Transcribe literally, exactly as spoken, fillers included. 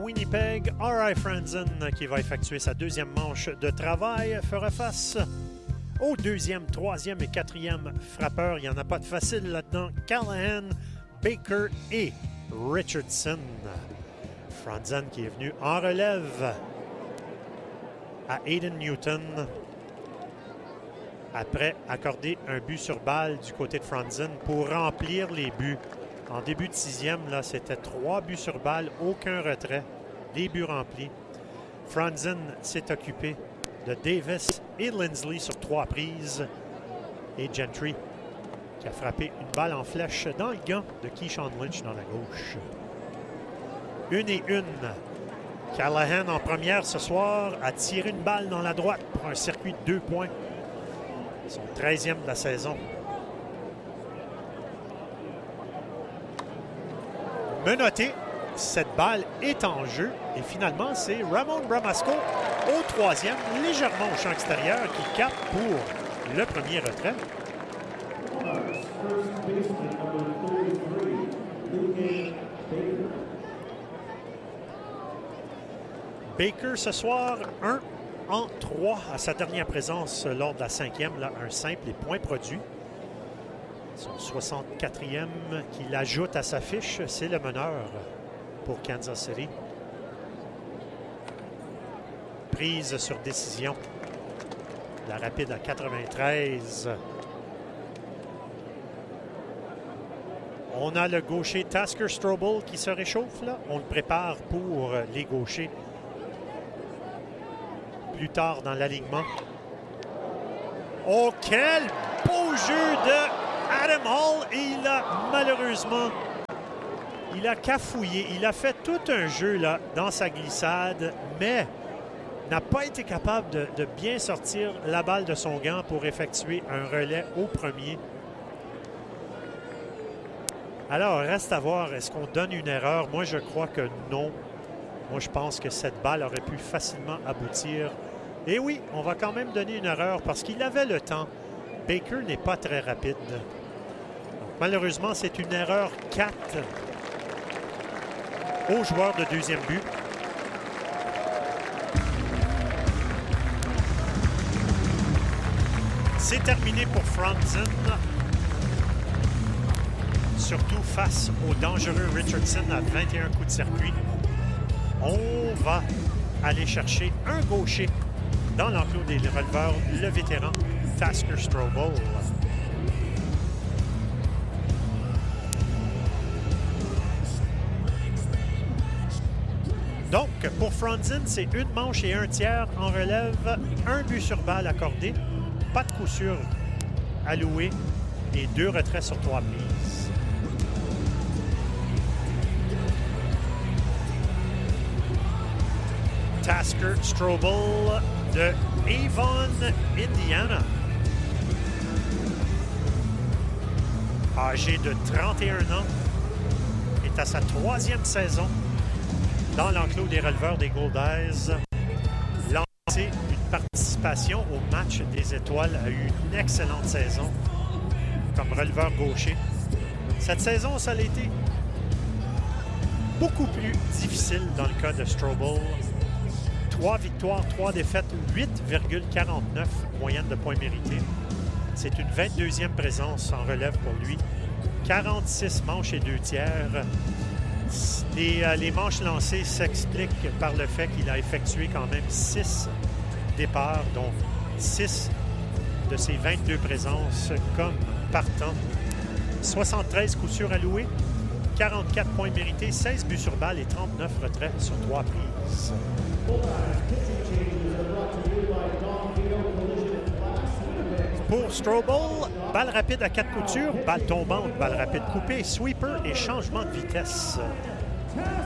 Winnipeg, R I Franzen, qui va effectuer sa deuxième manche de travail, fera face au deuxième, troisième et quatrième frappeur. Il n'y en a pas de facile là-dedans. Callahan, Baker et Richardson. Franzen qui est venu en relève à Aiden Newton après accorder un but sur balle du côté de Franzen pour remplir les buts. En début de sixième, là, c'était trois buts sur balle, aucun retrait, des buts remplis. Franzen s'est occupé de Davis et Lindsley sur trois prises. Et Gentry qui a frappé une balle en flèche dans le gant de Keyshawn Lynch dans la gauche. Une et une. Callahan en première ce soir a tiré une balle dans la droite pour un circuit de deux points. Son treizième de la saison. Menotté, cette balle est en jeu et finalement c'est Ramon Bramasco au troisième, légèrement au champ extérieur, qui capte pour le premier retrait. Baker ce soir, un en trois à sa dernière présence lors de la cinquième, là, un simple et point produit. Son soixante-quatrième qu'il ajoute à sa fiche, c'est le meneur pour Kansas City. Prise sur décision. La rapide à quatre-vingt-treize. On a le gaucher Tasker Strobel qui se réchauffe là. On le prépare pour les gauchers plus tard dans l'alignement. Oh, quel beau jeu de Adam Hall, et il a malheureusement, il a cafouillé. Il a fait tout un jeu là dans sa glissade, mais n'a pas été capable de, de bien sortir la balle de son gant pour effectuer un relais au premier. Alors, reste à voir, est-ce qu'on donne une erreur? Moi, je crois que non. Moi, je pense que cette balle aurait pu facilement aboutir. Et oui, on va quand même donner une erreur parce qu'il avait le temps. Baker n'est pas très rapide. Donc, malheureusement, c'est une erreur quatre au joueur de deuxième but. C'est terminé pour Franzen. Surtout face au dangereux Richardson à vingt et un coups de circuit. On va aller chercher un gaucher dans l'enclos des releveurs, le vétéran Tasker Strobel. Donc, pour Franzen, c'est une manche et un tiers en relève, un but sur balle accordé, pas de coup sûr alloué et deux retraits sur trois prises. Tasker Strobel de Avon, Indiana. Âgé de trente et un ans, est à sa troisième saison dans l'enclos des releveurs des Goldeyes. Lancé une participation au match des étoiles, a eu une excellente saison comme releveur gaucher. Cette saison, ça a été beaucoup plus difficile dans le cas de Strobel. Trois victoires, trois défaites, huit virgule quarante-neuf moyenne de points mérités. C'est une vingt-deuxième présence en relève pour lui. quarante-six manches et deux tiers. Les, euh, les manches lancées s'expliquent par le fait qu'il a effectué quand même six départs, dont six de ses vingt-deux présences comme partant. soixante-treize coups sûrs alloués, quarante-quatre points mérités, seize buts sur balle et trente-neuf retraits sur trois prises. Pour Strobel, balle rapide à quatre coutures, balle tombante, balle rapide coupée, sweeper et changement de vitesse.